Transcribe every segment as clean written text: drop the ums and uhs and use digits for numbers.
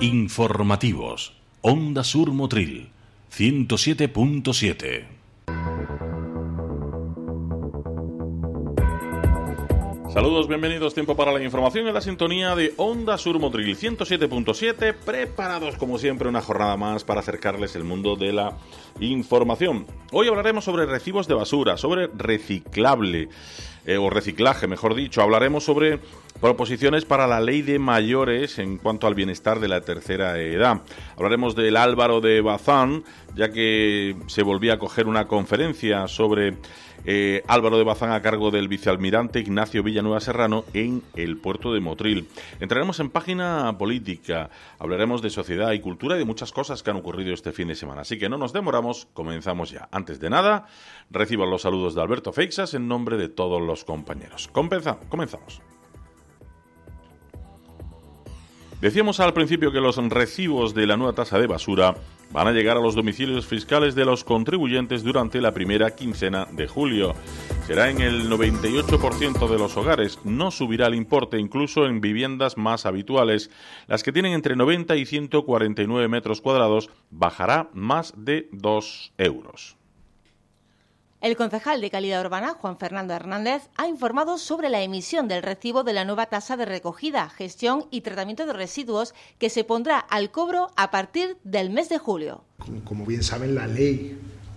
Informativos. Onda Sur Motril, 107.7. Saludos, bienvenidos. Tiempo para la información en la sintonía de Onda Sur Motril 107.7. Preparados como siempre una jornada más para acercarles el mundo de la información. Hoy hablaremos sobre recibos de basura, sobre reciclable o reciclaje, mejor dicho. Hablaremos sobre proposiciones para la ley de mayores en cuanto al bienestar de la tercera edad. Hablaremos del Álvaro de Bazán, ya que se volvía a coger una conferencia sobre Álvaro de Bazán a cargo del vicealmirante Ignacio Villanueva Serrano en el puerto de Motril. Entraremos en página política, hablaremos de sociedad y cultura y de muchas cosas que han ocurrido este fin de semana. Así que no nos demoramos, comenzamos ya. Antes de nada, reciban los saludos de Alberto Feixas en nombre de todos los compañeros. Comenzamos. Decíamos al principio que los recibos de la nueva tasa de basura van a llegar a los domicilios fiscales de los contribuyentes durante la primera quincena de julio. Será en el 98% de los hogares. No subirá el importe incluso en viviendas más habituales. Las que tienen entre 90 y 149 metros cuadrados bajará más de 2 euros. El concejal de Calidad Urbana, Juan Fernando Hernández, ha informado sobre la emisión del recibo de la nueva tasa de recogida, gestión y tratamiento de residuos que se pondrá al cobro a partir del mes de julio. Como bien saben, la ley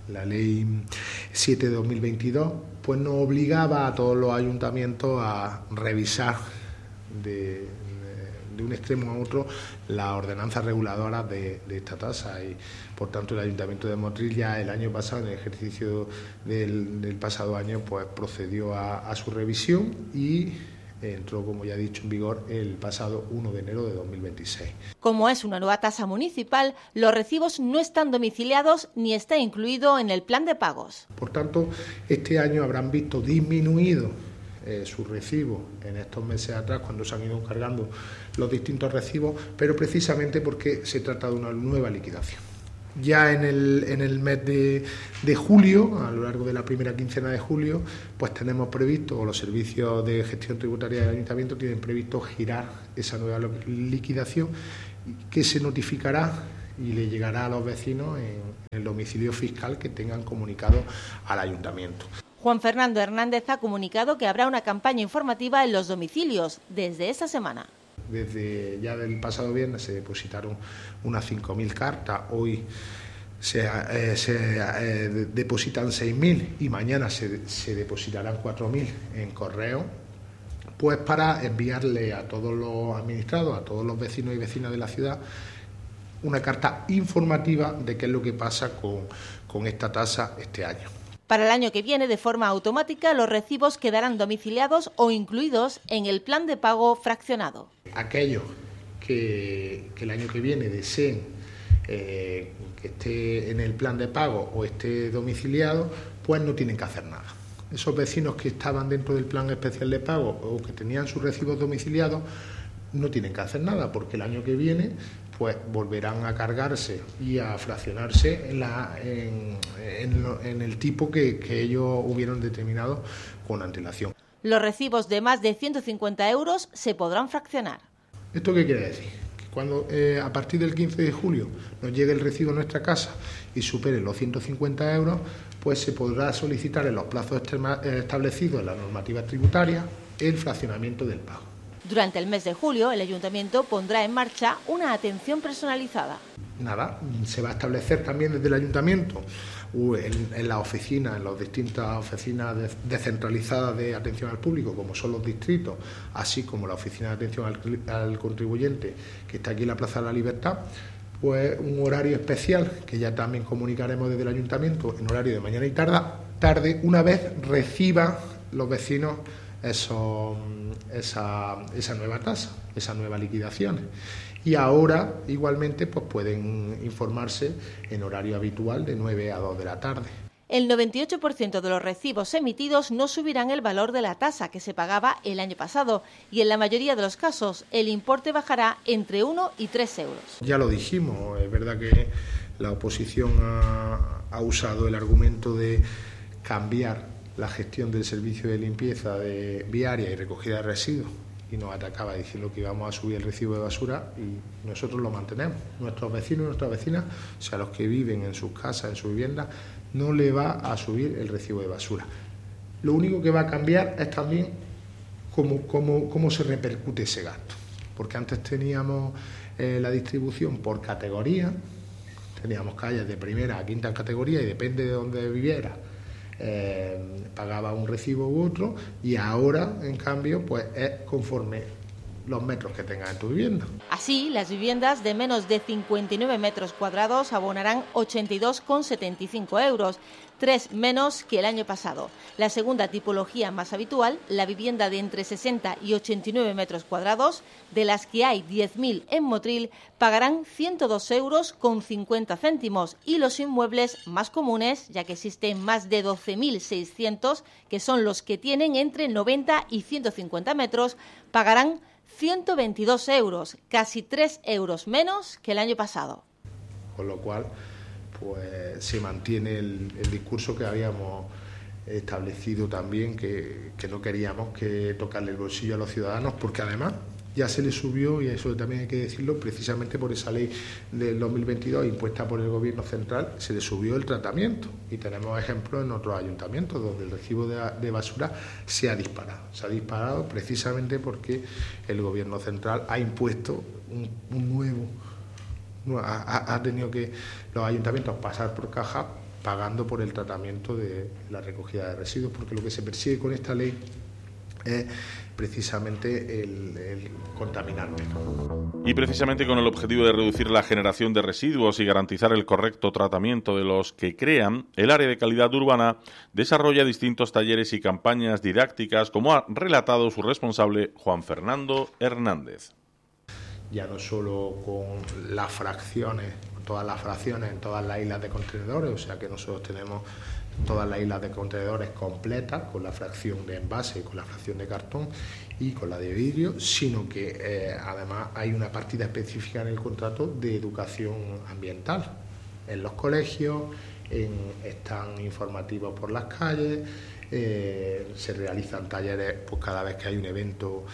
7 de 2022 pues nos obligaba a todos los ayuntamientos a revisar de un extremo a otro las ordenanzas reguladoras de esta tasa, y por tanto el Ayuntamiento de Motril ya el año pasado, en el ejercicio del pasado año, pues procedió a su revisión y entró, como ya he dicho, en vigor el pasado 1 de enero de 2026. Como es una nueva tasa municipal, los recibos no están domiciliados ni está incluido en el plan de pagos. Por tanto, este año habrán visto disminuido su recibo en estos meses atrás, cuando se han ido cargando los distintos recibos, pero precisamente porque se trata de una nueva liquidación. Ya en el mes de julio, a lo largo de la primera quincena de julio, pues tenemos previsto, o los servicios de gestión tributaria del Ayuntamiento tienen previsto girar esa nueva liquidación, que se notificará y le llegará a los vecinos en el domicilio fiscal que tengan comunicado al Ayuntamiento. Juan Fernando Hernández ha comunicado que habrá una campaña informativa en los domicilios desde esta semana. Desde ya del pasado viernes se depositaron unas 5.000 cartas, hoy se depositan 6.000 y mañana se depositarán 4.000 en correo, pues para enviarle a todos los administrados, a todos los vecinos y vecinas de la ciudad, una carta informativa de qué es lo que pasa con esta tasa este año. Para el año que viene, de forma automática, los recibos quedarán domiciliados o incluidos en el plan de pago fraccionado. Aquellos que el año que viene deseen que esté en el plan de pago o esté domiciliado, pues no tienen que hacer nada. Esos vecinos que estaban dentro del plan especial de pago o que tenían sus recibos domiciliados no tienen que hacer nada, porque el año que viene pues volverán a cargarse y a fraccionarse en el tipo que ellos hubieran determinado con antelación. Los recibos de más de 150 euros se podrán fraccionar. ¿Esto qué quiere decir? Que cuando a partir del 15 de julio nos llegue el recibo a nuestra casa y supere los 150 euros, pues se podrá solicitar en los plazos establecidos en la normativa tributaria el fraccionamiento del pago. Durante el mes de julio, el Ayuntamiento pondrá en marcha una atención personalizada. Nada, se va a establecer también desde el Ayuntamiento, en las oficinas, en las distintas oficinas descentralizadas de atención al público, como son los distritos, así como la oficina de atención al contribuyente, que está aquí en la Plaza de la Libertad, pues un horario especial, que ya también comunicaremos desde el Ayuntamiento, en horario de mañana y tarde, una vez reciban los vecinos esa nueva tasa, esa nueva liquidación. Y ahora, igualmente, pues pueden informarse en horario habitual de 9 a 2 de la tarde. El 98% de los recibos emitidos no subirán el valor de la tasa que se pagaba el año pasado y en la mayoría de los casos el importe bajará entre 1 y 3 euros. Ya lo dijimos, es verdad que la oposición ha usado el argumento de cambiar la gestión del servicio de limpieza de viaria y recogida de residuos y nos atacaba diciendo que íbamos a subir el recibo de basura, y nosotros lo mantenemos. Nuestros vecinos y nuestras vecinas, o sea, los que viven en sus casas, en sus viviendas, no le va a subir el recibo de basura. Lo único que va a cambiar es también cómo se repercute ese gasto, porque antes teníamos la distribución por categoría, teníamos calles de primera a quinta categoría y depende de dónde viviera pagaba un recibo u otro, y ahora en cambio pues es conforme los metros que tengas en tu vivienda. Así, las viviendas de menos de 59 metros cuadrados abonarán 82,75 euros, 3 menos que el año pasado. La segunda tipología más habitual, la vivienda de entre 60 y 89 metros cuadrados, de las que hay 10.000 en Motril, pagarán 102 euros con 50 céntimos, y los inmuebles más comunes, ya que existen más de 12.600, que son los que tienen entre 90 y 150 metros, pagarán 122 euros, casi 3 euros menos que el año pasado. Con lo cual, pues se mantiene el discurso que habíamos establecido también, que no queríamos que tocarle el bolsillo a los ciudadanos, porque además ya se le subió, y eso también hay que decirlo, precisamente por esa ley del 2022 impuesta por el Gobierno central, se le subió el tratamiento, y tenemos ejemplos en otros ayuntamientos donde el recibo de basura se ha disparado precisamente porque el Gobierno central ha impuesto un nuevo, ha tenido que los ayuntamientos pasar por caja pagando por el tratamiento de la recogida de residuos, porque lo que se persigue con esta ley es precisamente el contaminar menos. Y precisamente con el objetivo de reducir la generación de residuos y garantizar el correcto tratamiento de los que crean, el área de calidad urbana desarrolla distintos talleres y campañas didácticas, como ha relatado su responsable, Juan Fernando Hernández. Ya no solo con las fracciones, todas las fracciones en todas las islas de contenedores, o sea que nosotros tenemos todas las islas de contenedores completas, con la fracción de envase, con la fracción de cartón y con la de vidrio, sino que además hay una partida específica en el contrato de educación ambiental en los colegios, están informativos por las calles, se realizan talleres pues cada vez que hay un evento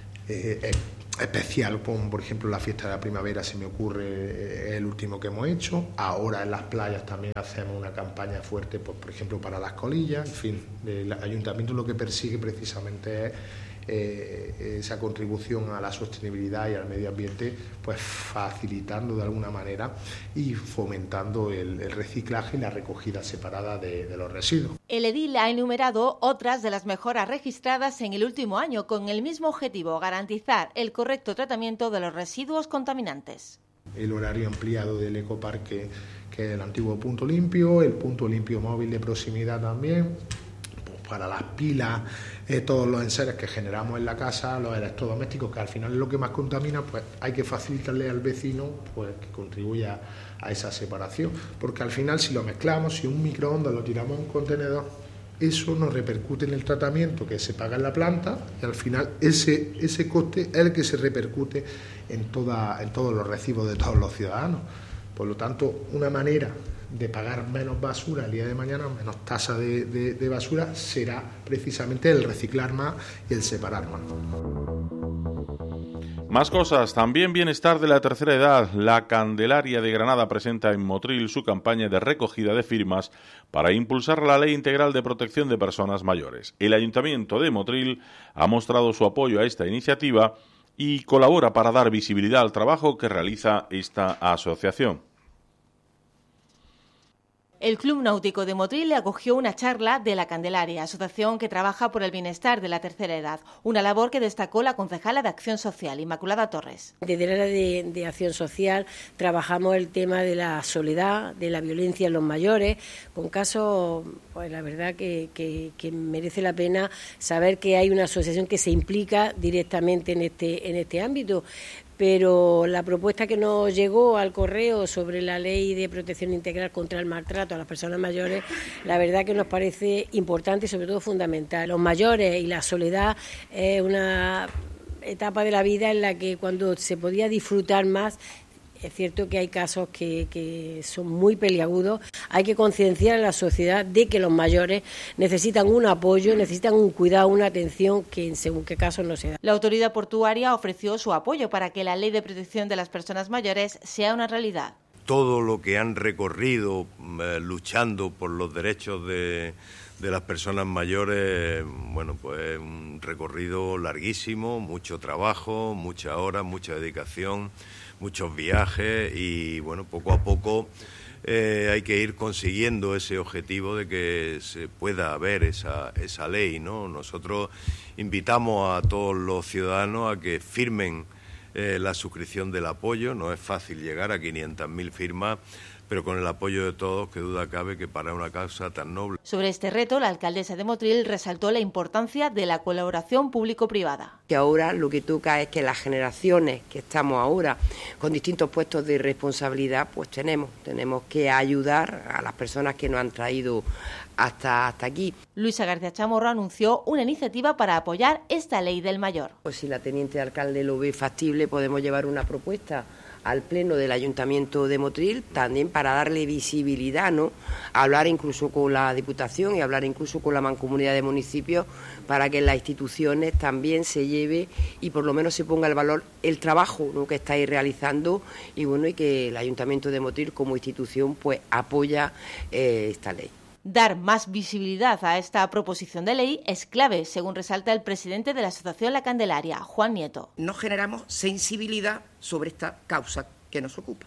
especial, como por ejemplo la fiesta de la primavera, se me ocurre el último que hemos hecho. Ahora en las playas también hacemos una campaña fuerte, pues, por ejemplo para las colillas. En fin, el ayuntamiento lo que persigue precisamente es esa contribución a la sostenibilidad y al medio ambiente, pues facilitando de alguna manera y fomentando el reciclaje y la recogida separada de los residuos. El edil ha enumerado otras de las mejoras registradas en el último año, con el mismo objetivo: garantizar el correcto tratamiento de los residuos contaminantes. El horario ampliado del ecoparque, que es el antiguo punto limpio, el punto limpio móvil de proximidad también, pues para las pilas, todos los enseres que generamos en la casa, los electrodomésticos, que al final es lo que más contamina, pues hay que facilitarle al vecino pues que contribuya a esa separación, porque al final si lo mezclamos, si un microondas lo tiramos en un contenedor, eso nos repercute en el tratamiento que se paga en la planta, y al final ese coste es el que se repercute en todos los recibos de todos los ciudadanos. Por lo tanto, una manera de pagar menos basura el día de mañana, menos tasa de basura, será precisamente el reciclar más y el separar más. Más cosas, también bienestar de la tercera edad. La Candelaria de Granada presenta en Motril su campaña de recogida de firmas para impulsar la Ley Integral de Protección de Personas Mayores. El Ayuntamiento de Motril ha mostrado su apoyo a esta iniciativa y colabora para dar visibilidad al trabajo que realiza esta asociación. El Club Náutico de Motril acogió una charla de la Candelaria, asociación que trabaja por el bienestar de la tercera edad, una labor que destacó la concejala de Acción Social, Inmaculada Torres. Desde el área de Acción Social trabajamos el tema de la soledad, de la violencia en los mayores, con casos, pues la verdad que merece la pena saber que hay una asociación que se implica directamente en este ámbito. Pero la propuesta que nos llegó al correo sobre la Ley de Protección Integral contra el Maltrato a las Personas Mayores, la verdad que nos parece importante y sobre todo fundamental. Los mayores y la soledad es una etapa de la vida en la que cuando se podía disfrutar más Es cierto que hay casos que son muy peliagudos. Hay que concienciar a la sociedad de que los mayores necesitan un apoyo, necesitan un cuidado, una atención que en según qué casos no se da. La autoridad portuaria ofreció su apoyo para que la Ley de Protección de las Personas Mayores sea una realidad. Todo lo que han recorrido luchando por los derechos de las personas mayores, bueno, pues un recorrido larguísimo, mucho trabajo, muchas horas, mucha dedicación, muchos viajes y, bueno, poco a poco hay que ir consiguiendo ese objetivo de que se pueda haber esa ley, ¿no? Nosotros invitamos a todos los ciudadanos a que firmen la suscripción del apoyo. No es fácil llegar a 500.000 firmas, pero con el apoyo de todos, que duda cabe que para una causa tan noble. Sobre este reto, la alcaldesa de Motril resaltó la importancia de la colaboración público-privada. Que ahora lo que toca es que las generaciones que estamos ahora con distintos puestos de responsabilidad, pues tenemos que ayudar a las personas que nos han traído hasta aquí. Luisa García Chamorro anunció una iniciativa para apoyar esta ley del mayor. Pues si la teniente alcalde lo ve factible, podemos llevar una propuesta al Pleno del Ayuntamiento de Motril, también para darle visibilidad, ¿no? Hablar incluso con la Diputación y hablar incluso con la Mancomunidad de Municipios para que en las instituciones también se lleve y por lo menos se ponga el valor el trabajo, ¿no?, que estáis realizando y bueno, y que el Ayuntamiento de Motril como institución pues apoya esta ley. Dar más visibilidad a esta proposición de ley es clave, según resalta el presidente de la Asociación La Candelaria, Juan Nieto. No generamos sensibilidad sobre esta causa que nos ocupa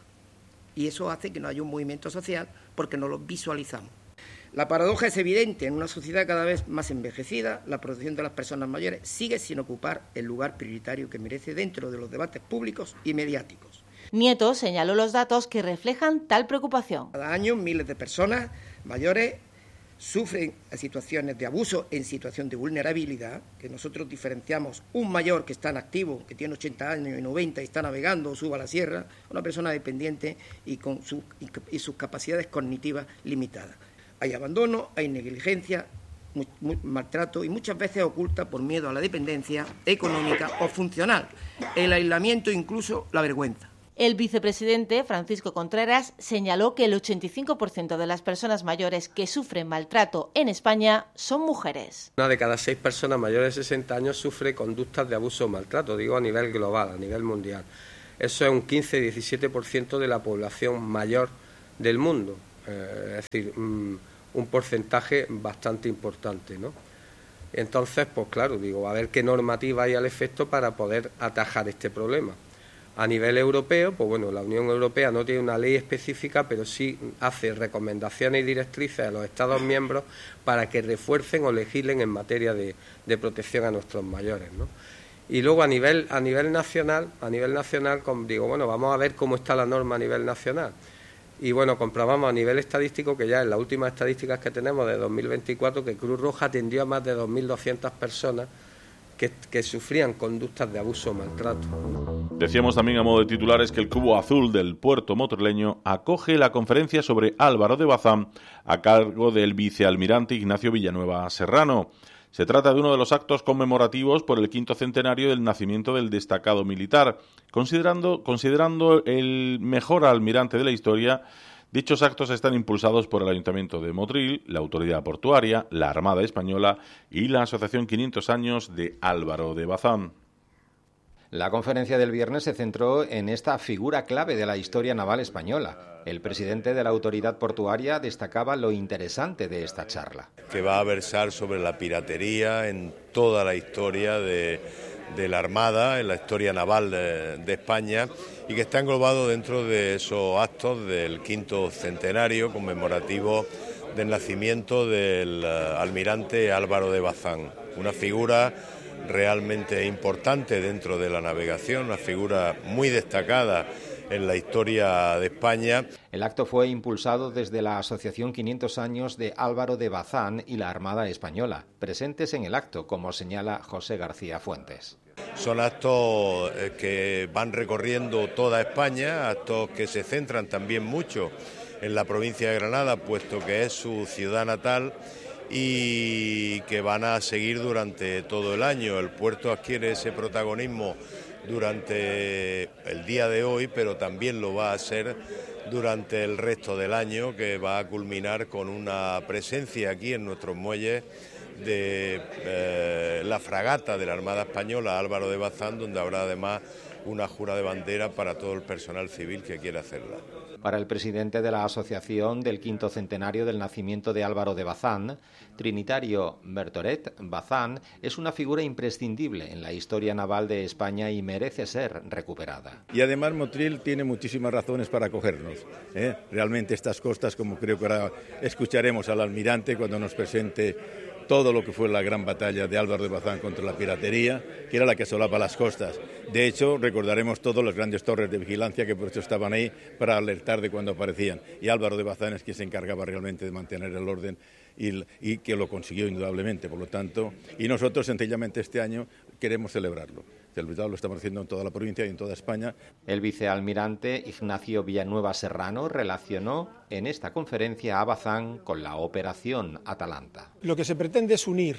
y eso hace que no haya un movimiento social porque no lo visualizamos. La paradoja es evidente: en una sociedad cada vez más envejecida, la protección de las personas mayores sigue sin ocupar el lugar prioritario que merece dentro de los debates públicos y mediáticos. Nieto señaló los datos que reflejan tal preocupación. Cada año miles de personas mayores sufren situaciones de abuso en situación de vulnerabilidad, que nosotros diferenciamos un mayor que está en activo, que tiene 80 años y 90 y está navegando o suba a la sierra, una persona dependiente y con sus capacidades cognitivas limitadas. Hay abandono, hay negligencia, maltrato y muchas veces oculta por miedo a la dependencia económica o funcional, el aislamiento e incluso la vergüenza. El vicepresidente, Francisco Contreras, señaló que el 85% de las personas mayores que sufren maltrato en España son mujeres. Una de cada 6 personas mayores de 60 años sufre conductas de abuso o maltrato, digo a nivel global, a nivel mundial. Eso es un 15-17% de la población mayor del mundo, es decir, un porcentaje bastante importante, ¿no? Entonces, pues claro, digo, a ver qué normativa hay al efecto para poder atajar este problema. A nivel europeo, pues bueno, la Unión Europea no tiene una ley específica, pero sí hace recomendaciones y directrices a los Estados miembros para que refuercen o legislen en materia de protección a nuestros mayores, ¿no? Y luego a nivel nacional, digo, bueno, vamos a ver cómo está la norma a nivel nacional. Y bueno, comprobamos a nivel estadístico que ya en las últimas estadísticas que tenemos de 2024 que Cruz Roja atendió a más de 2.200 personas que sufrían conductas de abuso o maltrato. Decíamos también a modo de titulares que el Cubo Azul del puerto motrileño acoge la conferencia sobre Álvaro de Bazán a cargo del vicealmirante Ignacio Villanueva Serrano. Se trata de uno de los actos conmemorativos por el 5º centenario del nacimiento del destacado militar. Considerando el mejor almirante de la historia, dichos actos están impulsados por el Ayuntamiento de Motril, la Autoridad Portuaria, la Armada Española y la Asociación 500 Años de Álvaro de Bazán. La conferencia del viernes se centró en esta figura clave de la historia naval española. El presidente de la Autoridad Portuaria destacaba lo interesante de esta charla. Que va a versar sobre la piratería en toda la historia de la Armada, en la historia naval de España, y que está englobado dentro de esos actos del 5º centenario conmemorativo del nacimiento del almirante Álvaro de Bazán, una figura realmente importante dentro de la navegación, una figura muy destacada en la historia de España. El acto fue impulsado desde la Asociación 500 Años de Álvaro de Bazán y la Armada Española, presentes en el acto, como señala José García Fuentes. Son actos que van recorriendo toda España, actos que se centran también mucho en la provincia de Granada, puesto que es su ciudad natal, y que van a seguir durante todo el año. El puerto adquiere ese protagonismo durante el día de hoy, pero también lo va a ser durante el resto del año, que va a culminar con una presencia aquí en nuestros muelles de la fragata de la Armada Española Álvaro de Bazán, donde habrá además una jura de bandera para todo el personal civil que quiera hacerla. Para el presidente de la Asociación del Quinto Centenario del Nacimiento de Álvaro de Bazán, Trinitario Bertoret Bazán es una figura imprescindible en la historia naval de España y merece ser recuperada. Y además Motril tiene muchísimas razones para acogernos. Realmente estas costas, como creo que ahora escucharemos al almirante cuando nos presente todo lo que fue la gran batalla de Álvaro de Bazán contra la piratería, que era la que asolaba las costas. De hecho, recordaremos todas las grandes torres de vigilancia que por eso estaban ahí para alertar de cuando aparecían. Y Álvaro de Bazán es quien se encargaba realmente de mantener el orden y que lo consiguió indudablemente, por lo tanto. Y nosotros sencillamente este año queremos celebrarlo. Lo estamos haciendo en toda la provincia y en toda España. El vicealmirante Ignacio Villanueva Serrano relacionó en esta conferencia a Bazán con la Operación Atalanta. Lo que se pretende es unir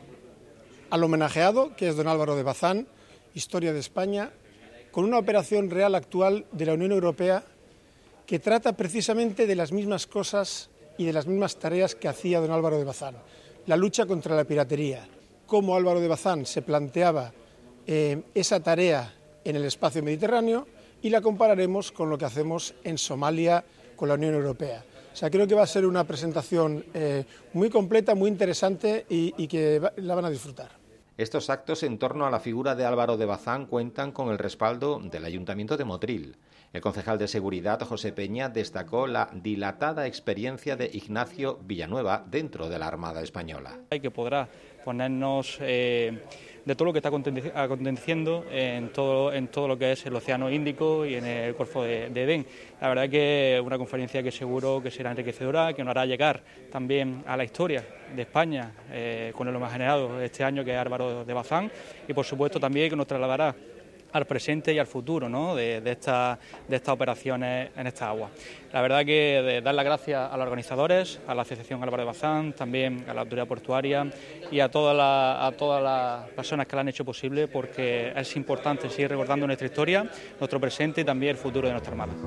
al homenajeado, que es don Álvaro de Bazán, Historia de España, con una operación real actual de la Unión Europea que trata precisamente de las mismas cosas y de las mismas tareas que hacía don Álvaro de Bazán. La lucha contra la piratería, cómo Álvaro de Bazán se planteaba esa tarea en el espacio mediterráneo y la compararemos con lo que hacemos en Somalia con la Unión Europea. O sea, creo que va a ser una presentación muy completa, muy interesante y que la van a disfrutar. Estos actos en torno a la figura de Álvaro de Bazán cuentan con el respaldo del Ayuntamiento de Motril. El concejal de Seguridad, José Peña, destacó la dilatada experiencia de Ignacio Villanueva dentro de la Armada Española. Hay que podrá ponernos de todo lo que está aconteciendo en todo lo que es el Océano Índico y en el Golfo de Edén. La verdad que es una conferencia que seguro que será enriquecedora, que nos hará llegar también a la historia de España con el homenajeado este año, que es Álvaro de Bazán, y por supuesto también que nos trasladará al presente y al futuro, ¿no?, de estas operaciones en esta agua. La verdad que dar las gracias a los organizadores, a la Asociación Álvaro de Bazán, también a la autoridad portuaria y a todas las personas que lo han hecho posible, porque es importante seguir recordando nuestra historia, nuestro presente y también el futuro de nuestra Armada.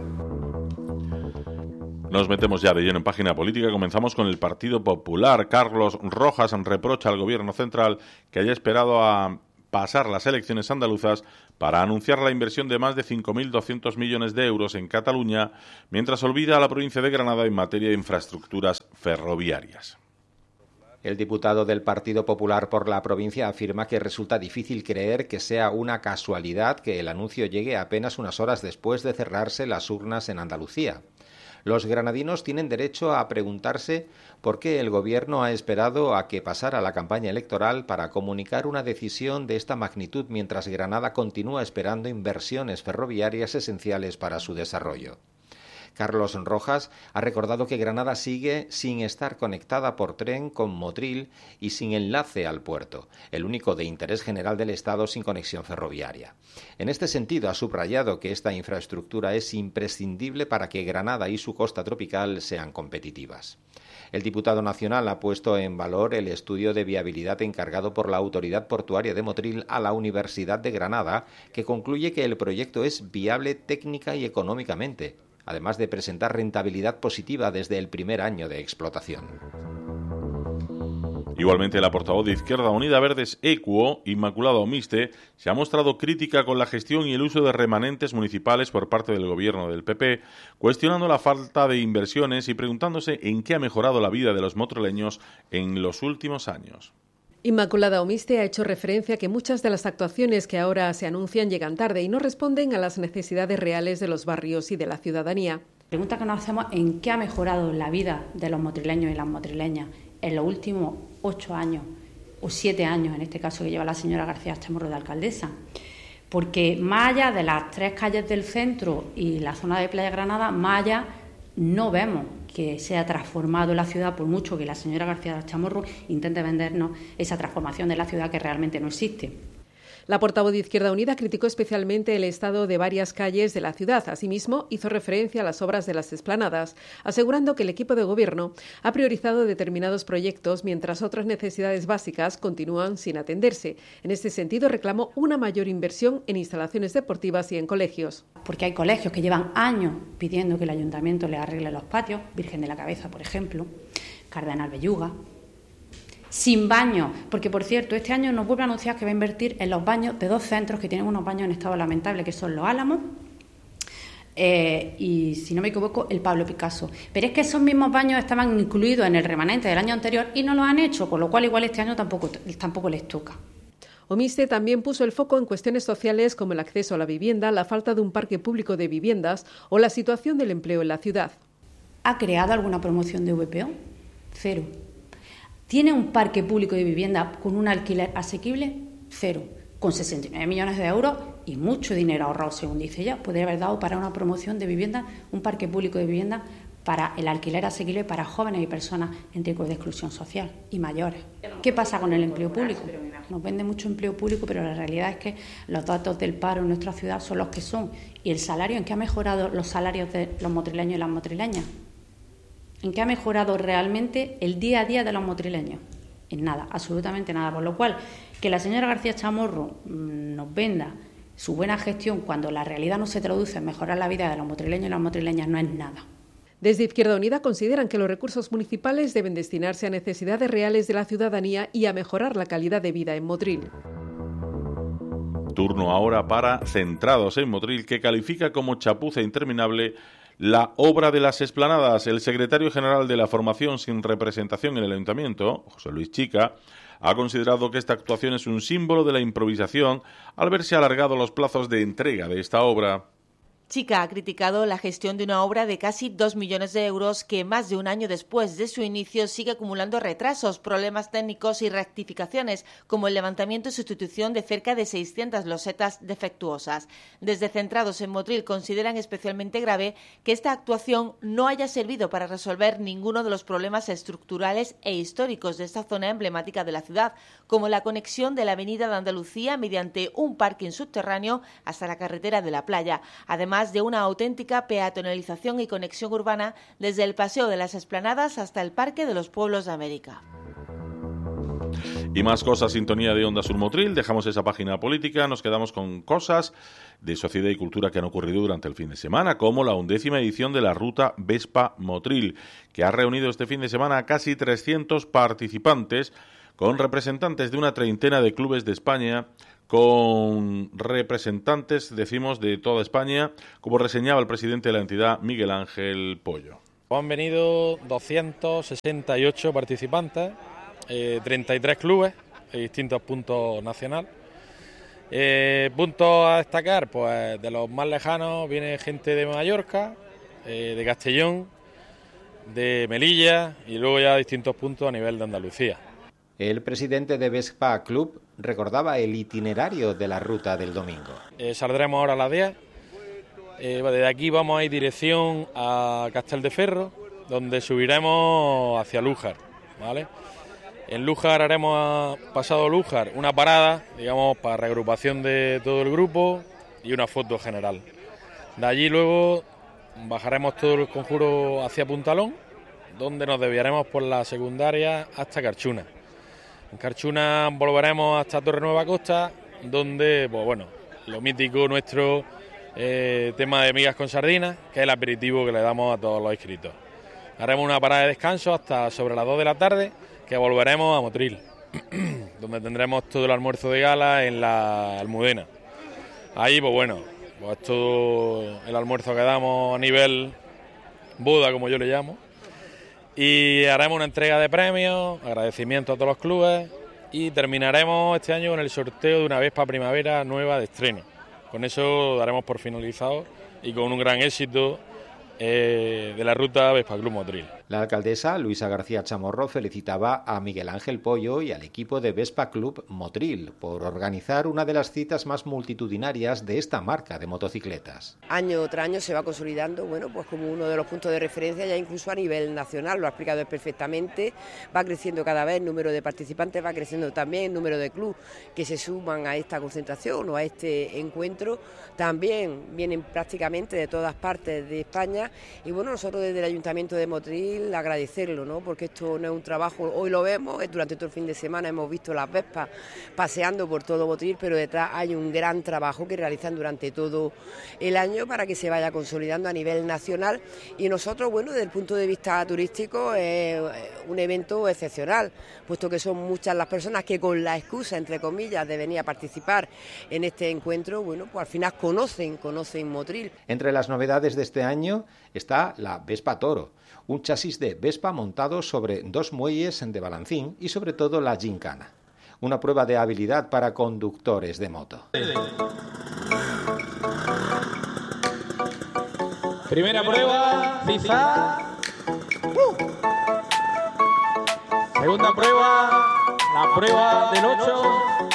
Nos metemos ya de lleno en página política. Comenzamos con el Partido Popular. Carlos Rojas reprocha al Gobierno central que haya esperado a pasar las elecciones andaluzas para anunciar la inversión de más de 5.200 millones de euros en Cataluña, mientras olvida a la provincia de Granada en materia de infraestructuras ferroviarias. El diputado del Partido Popular por la provincia afirma que resulta difícil creer que sea una casualidad que el anuncio llegue apenas unas horas después de cerrarse las urnas en Andalucía. Los granadinos tienen derecho a preguntarse por qué el Gobierno ha esperado a que pasara la campaña electoral para comunicar una decisión de esta magnitud mientras Granada continúa esperando inversiones ferroviarias esenciales para su desarrollo. Carlos Rojas ha recordado que Granada sigue sin estar conectada por tren con Motril y sin enlace al puerto, el único de interés general del Estado sin conexión ferroviaria. En este sentido, ha subrayado que esta infraestructura es imprescindible para que Granada y su costa tropical sean competitivas. El diputado nacional ha puesto en valor el estudio de viabilidad encargado por la Autoridad Portuaria de Motril a la Universidad de Granada, que concluye que el proyecto es viable técnica y económicamente, además de presentar rentabilidad positiva desde el primer año de explotación. Igualmente, la portavoz de Izquierda Unida Verdes Equo, Inmaculada Omiste, se ha mostrado crítica con la gestión y el uso de remanentes municipales por parte del gobierno del PP, cuestionando la falta de inversiones y preguntándose en qué ha mejorado la vida de los motrileños en los últimos años. Inmaculada Omiste ha hecho referencia a que muchas de las actuaciones que ahora se anuncian llegan tarde y no responden a las necesidades reales de los barrios y de la ciudadanía. La pregunta que nos hacemos es en qué ha mejorado la vida de los motrileños y las motrileñas en los últimos 8 años o 7 años, en este caso que lleva la señora García Chamorro de alcaldesa. Porque más allá de las 3 calles del centro y la zona de Playa Granada, más allá no vemos que se ha transformado la ciudad, por mucho que la señora García Chamorro intente vendernos esa transformación de la ciudad que realmente no existe. La portavoz de Izquierda Unida criticó especialmente el estado de varias calles de la ciudad. Asimismo, hizo referencia a las obras de las explanadas, asegurando que el equipo de gobierno ha priorizado determinados proyectos mientras otras necesidades básicas continúan sin atenderse. En este sentido, reclamó una mayor inversión en instalaciones deportivas y en colegios. Porque hay colegios que llevan años pidiendo que el ayuntamiento les arregle los patios, Virgen de la Cabeza, por ejemplo, Cardenal Belluga, sin baños, porque por cierto, este año nos vuelve a anunciar que va a invertir en los baños de 2 centros que tienen unos baños en estado lamentable, que son Los Álamos y, si no me equivoco, el Pablo Picasso. Pero es que esos mismos baños estaban incluidos en el remanente del año anterior y no lo han hecho, con lo cual igual este año tampoco les toca. Omiste también puso el foco en cuestiones sociales como el acceso a la vivienda, la falta de un parque público de viviendas o la situación del empleo en la ciudad. ¿Ha creado alguna promoción de VPO? Cero. ¿Tiene un parque público de vivienda con un alquiler asequible? Cero. Con 69 millones de euros y mucho dinero ahorrado, según dice ella, podría haber dado para una promoción de vivienda, un parque público de vivienda para el alquiler asequible para jóvenes y personas en riesgo de exclusión social y mayores. ¿Qué pasa con el empleo público? Nos vende mucho empleo público, pero la realidad es que los datos del paro en nuestra ciudad son los que son. ¿Y el salario? ¿En qué ha mejorado los salarios de los motrileños y las motrileñas? ¿En qué ha mejorado realmente el día a día de los motrileños? En nada, absolutamente nada. Por lo cual, que la señora García Chamorro nos venda su buena gestión cuando la realidad no se traduce en mejorar la vida de los motrileños y las motrileñas no es nada. Desde Izquierda Unida consideran que los recursos municipales deben destinarse a necesidades reales de la ciudadanía y a mejorar la calidad de vida en Motril. Turno ahora para Centrados en Motril, que califica como chapuza interminable la obra de las explanadas. El secretario general de la formación sin representación en el ayuntamiento, José Luis Chica, ha considerado que esta actuación es un símbolo de la improvisación al verse alargados los plazos de entrega de esta obra. Chica ha criticado la gestión de una obra de casi 2 millones de euros que más de un año después de su inicio sigue acumulando retrasos, problemas técnicos y rectificaciones, como el levantamiento y sustitución de cerca de 600 losetas defectuosas. Desde Centrados en Motril consideran especialmente grave que esta actuación no haya servido para resolver ninguno de los problemas estructurales e históricos de esta zona emblemática de la ciudad, como la conexión de la Avenida de Andalucía mediante un parking subterráneo hasta la carretera de la playa, además de una auténtica peatonalización y conexión urbana desde el Paseo de las Explanadas hasta el Parque de los Pueblos de América. Y más cosas, sintonía de Onda Sur Motril. Dejamos esa página política, nos quedamos con cosas de sociedad y cultura que han ocurrido durante el fin de semana, como la 11ª edición de la Ruta Vespa Motril, que ha reunido este fin de semana a casi 300 participantes, con representantes de una treintena de clubes de España, con representantes, decimos, de toda España, como reseñaba el presidente de la entidad, Miguel Ángel Pollo. Han venido 268 participantes, 33 clubes de distintos puntos nacionales. Puntos a destacar, pues de los más lejanos viene gente de Mallorca, de Castellón, de Melilla y luego ya distintos puntos a nivel de Andalucía. El presidente de Vespa Club recordaba el itinerario de la ruta del domingo. Saldremos ahora a las 10. Desde aquí vamos a ir dirección a Castelldefels, donde subiremos hacia Lújar, ¿vale? En Lújar haremos, pasado Lújar, una parada, digamos, para reagrupación de todo el grupo y una foto general. De allí luego bajaremos todo el conjuro hacia Puntalón, donde nos desviaremos por la secundaria hasta Carchuna. En Carchuna volveremos hasta Torre Nueva Costa, donde, pues bueno, lo mítico nuestro tema de migas con sardinas, que es el aperitivo que le damos a todos los inscritos. Haremos una parada de descanso hasta sobre las 2 de la tarde, que volveremos a Motril, donde tendremos todo el almuerzo de gala en la Almudena. Ahí, pues bueno, pues todo el almuerzo que damos a nivel boda, como yo le llamo. Y haremos una entrega de premios, agradecimiento a todos los clubes y terminaremos este año con el sorteo de una Vespa Primavera nueva de estreno. Con eso daremos por finalizado y con un gran éxito de la ruta Vespa Club Motril. La alcaldesa Luisa García Chamorro felicitaba a Miguel Ángel Pollo y al equipo de Vespa Club Motril por organizar una de las citas más multitudinarias de esta marca de motocicletas. Año tras año se va consolidando, bueno, pues como uno de los puntos de referencia ya incluso a nivel nacional, lo ha explicado él perfectamente, va creciendo cada vez el número de participantes, va creciendo también el número de clubes que se suman a esta concentración o a este encuentro, también vienen prácticamente de todas partes de España y bueno, nosotros desde el Ayuntamiento de Motril agradecerlo, ¿no? Porque esto no es un trabajo, hoy lo vemos, durante todo el fin de semana hemos visto las Vespas paseando por todo Motril, pero detrás hay un gran trabajo que realizan durante todo el año para que se vaya consolidando a nivel nacional y nosotros, bueno, desde el punto de vista turístico es un evento excepcional, puesto que son muchas las personas que con la excusa, entre comillas, de venir a participar en este encuentro, bueno, pues al final conocen Motril. Entre las novedades de este año está la Vespa Toro, un chasis de Vespa montado sobre 2 muelles de balancín y sobre todo la gincana, una prueba de habilidad para conductores de moto. Primera prueba, zigzag. Segunda prueba, la prueba del 8.